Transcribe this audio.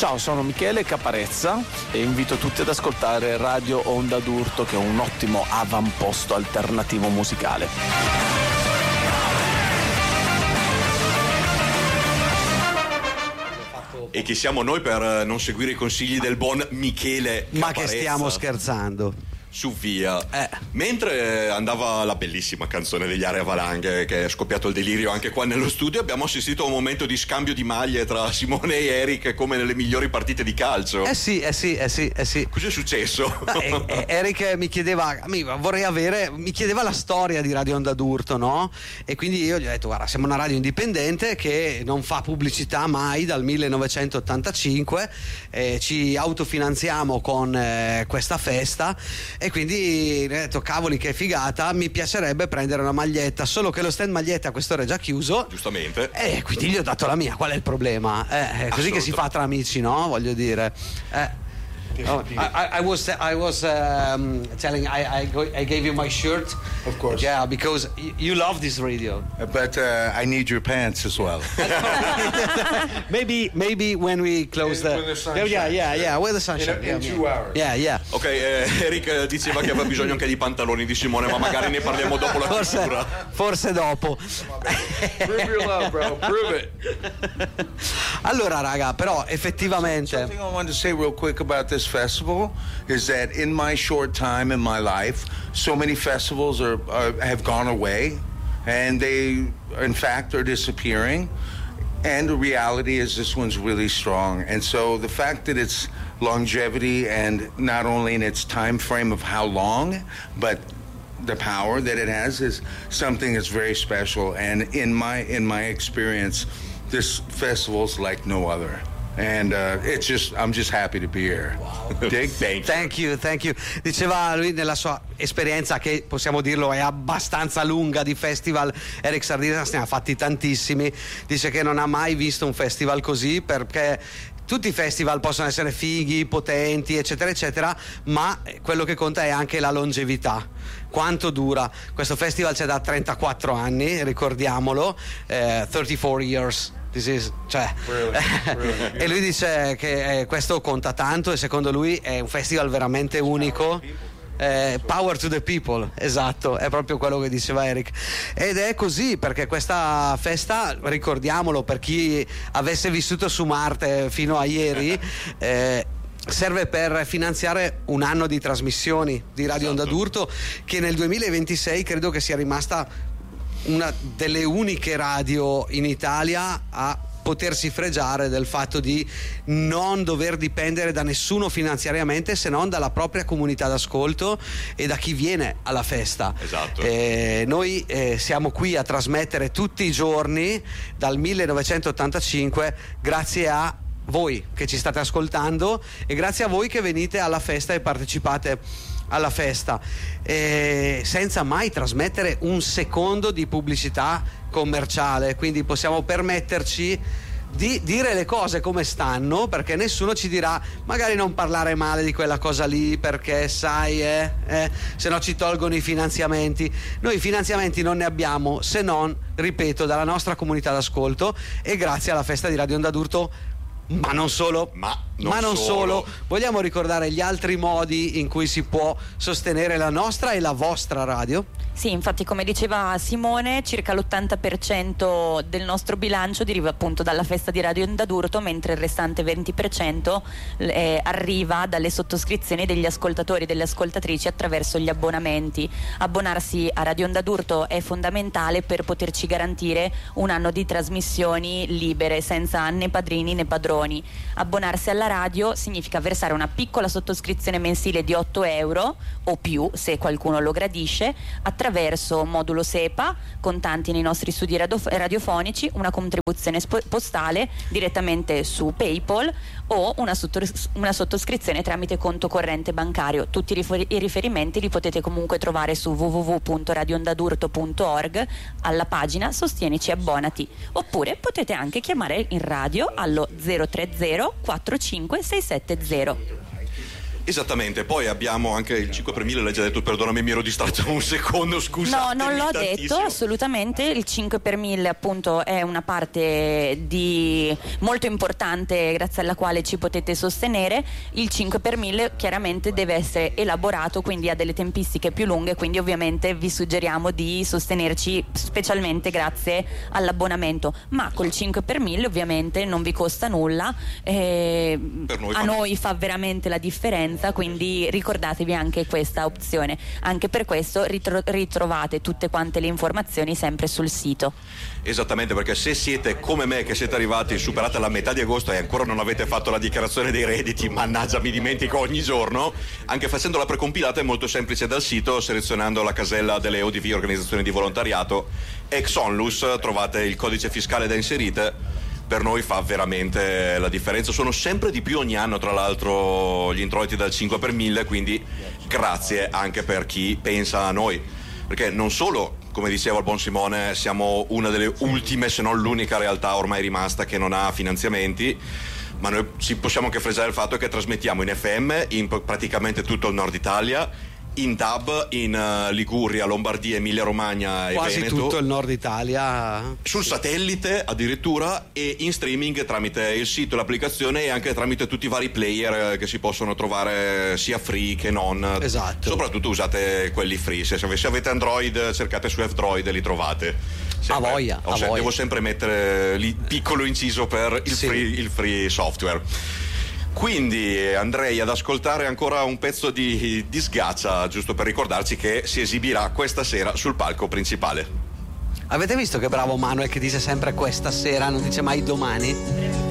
Ciao, sono Michele Caparezza e invito tutti ad ascoltare Radio Onda d'Urto, che è un ottimo avamposto alternativo musicale. E chi siamo noi per non seguire i consigli del buon Michele Caparezza? Ma che stiamo scherzando? Su via. Mentre andava la bellissima canzone degli Area Valanghe, che è scoppiato il delirio anche qua nello studio, abbiamo assistito a un momento di scambio di maglie tra Simone e Eric, come nelle migliori partite di calcio. Sì. Cos'è successo? Eric mi chiedeva la storia di Radio Onda d'Urto, no? E quindi io gli ho detto: guarda, siamo una radio indipendente che non fa pubblicità mai dal 1985, ci autofinanziamo con questa festa. E quindi ho detto: cavoli, che figata, mi piacerebbe prendere una maglietta, solo che lo stand maglietta a quest'ora è già chiuso, giustamente, e quindi gli ho dato la mia. Qual è il problema? Così che si fa tra amici, no? Voglio dire. Oh, I was telling I gave you my shirt. Of course. Yeah, because you love this radio. But I need your pants as well. maybe when we close when the sun yeah, when the sun shines. In 2 hours. Yeah. Ok, Eric diceva che aveva bisogno anche di pantaloni di Simone, ma magari ne parliamo dopo la chiusura. Forse dopo. Prove your love, bro. Prove it. Allora, raga, però effettivamente Something I wanted to say real quick about this festival is that in my short time in my life, so many festivals have gone away, and they, in fact, are disappearing. And the reality is this one's really strong. And so the fact that it's longevity, and not only in its time frame of how long, but the power that it has, is something that's very special. And in my experience, this festival's like no other. And I'm just happy to be here. Wow. Dig? Thank you. Diceva lui, nella sua esperienza, che possiamo dirlo è abbastanza lunga, di festival, Eric Sardinas ne ha fatti tantissimi. Dice che non ha mai visto un festival così, perché tutti i festival possono essere fighi, potenti, eccetera eccetera, ma quello che conta è anche la longevità, quanto dura. Questo festival c'è da 34 anni, ricordiamolo, 34 years. Really. E lui dice che questo conta tanto, e secondo lui è un festival veramente unico. Power to the people, esatto, è proprio quello che diceva Eric. Ed è così, perché questa festa, ricordiamolo per chi avesse vissuto su Marte fino a ieri, serve per finanziare un anno di trasmissioni di Radio Onda d'Urto, che nel 2026 credo che sia rimasta una delle uniche radio in Italia a potersi fregiare del fatto di non dover dipendere da nessuno finanziariamente, se non dalla propria comunità d'ascolto e da chi viene alla festa. Esatto. Noi siamo qui a trasmettere tutti i giorni dal 1985 grazie a voi che ci state ascoltando, e grazie a voi che venite alla festa e partecipate alla festa, senza mai trasmettere un secondo di pubblicità commerciale. Quindi possiamo permetterci di dire le cose come stanno, perché nessuno ci dirà magari non parlare male di quella cosa lì, perché sai se no ci tolgono i finanziamenti. Noi i finanziamenti non ne abbiamo, se non, ripeto, dalla nostra comunità d'ascolto, e grazie alla festa di Radio Onda d'Urto. Ma non solo, vogliamo ricordare gli altri modi in cui si può sostenere la nostra e la vostra radio? Sì, infatti, come diceva Simone, circa l'80% del nostro bilancio deriva appunto dalla festa di Radio Onda d'Urto, mentre il restante 20% arriva dalle sottoscrizioni degli ascoltatori e delle ascoltatrici attraverso gli abbonamenti. Abbonarsi a Radio Onda d'Urto è fondamentale per poterci garantire un anno di trasmissioni libere, senza né padrini né padroni. Abbonarsi alla radio significa versare una piccola sottoscrizione mensile di 8 euro o più, se qualcuno lo gradisce, attraverso modulo SEPA, contanti nei nostri studi radiofonici, una contribuzione postale direttamente su PayPal o una sottoscrizione tramite conto corrente bancario. Tutti i riferimenti li potete comunque trovare su www.radioondadurto.org alla pagina Sostienici abbonati, oppure potete anche chiamare in radio allo 030 45 670. Esattamente, poi abbiamo anche il 5 per 1000, l'hai già detto, perdonami, mi ero distratto un secondo, scusa. No, non l'ho detto assolutamente. Il 5 per 1000 appunto è una parte molto importante grazie alla quale ci potete sostenere. Il 5 per 1000 chiaramente deve essere elaborato, quindi ha delle tempistiche più lunghe, quindi ovviamente vi suggeriamo di sostenerci specialmente grazie all'abbonamento, ma col 5 per 1000 ovviamente non vi costa nulla, noi fa veramente la differenza, quindi ricordatevi anche questa opzione. Anche per questo ritrovate tutte quante le informazioni sempre sul sito. Esattamente, perché se siete come me che siete arrivati, superate la metà di agosto e ancora non avete fatto la dichiarazione dei redditi, mannaggia, mi dimentico ogni giorno, anche facendo la precompilata è molto semplice dal sito, selezionando la casella delle ODV, organizzazioni di volontariato, ex onlus, trovate il codice fiscale da inserire. Per noi fa veramente la differenza, sono sempre di più ogni anno tra l'altro gli introiti dal 5 per 1000, quindi grazie anche per chi pensa a noi, perché non solo, come diceva il buon Simone, siamo una delle ultime, se non l'unica realtà ormai rimasta che non ha finanziamenti, ma noi ci possiamo anche fregare il fatto che trasmettiamo in FM in praticamente tutto il nord Italia, in DAB in Liguria, Lombardia, Emilia Romagna e quasi Veneto, tutto il nord Italia, sul satellite addirittura, e in streaming tramite il sito, l'applicazione e anche tramite tutti i vari player che si possono trovare sia free che non. Esatto. Soprattutto usate quelli free, se avete Android cercate su F-Droid e li trovate sempre. A voglia. Devo sempre mettere lì piccolo inciso per il free software. Quindi andrei ad ascoltare ancora un pezzo di Sgaccia, giusto per ricordarci che si esibirà questa sera sul palco principale. Avete visto che bravo Manuel che dice sempre questa sera, non dice mai domani?